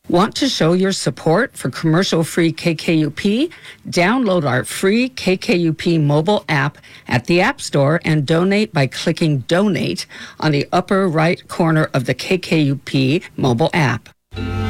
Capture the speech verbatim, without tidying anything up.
Want to show your support for commercial-free K K U P? Download our free K K U P mobile app at the App Store and donate by clicking Donate on the upper right corner of the K K U P mobile app.